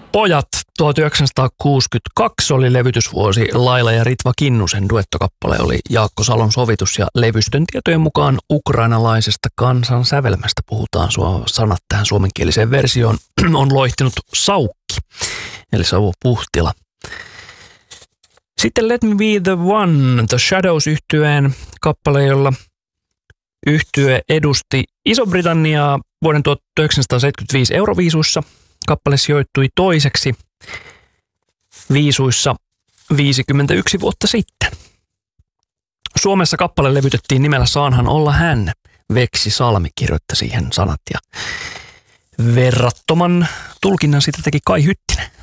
pojat 1962 oli levytysvuosi. Laila ja Ritva Kinnusen duettokappale oli Jaakko Salon sovitus ja levystön tietojen mukaan ukrainalaisesta kansan sävelmästä puhutaan. Sanat tähän suomenkieliseen versioon on loihtinut Saukki, eli Savo Puhtila. Sitten Let Me Be The One, The Shadows-yhtyeen kappale, jolla yhtye edusti Iso-Britanniaa vuoden 1975 Euroviisuissa. Kappale sijoittui toiseksi viisuissa 51 vuotta sitten. Suomessa kappale levytettiin nimellä Saanhan olla hän. Veksi Salmi kirjoitti siihen sanat ja verrattoman tulkinnan siitä teki Kai Hyttinen.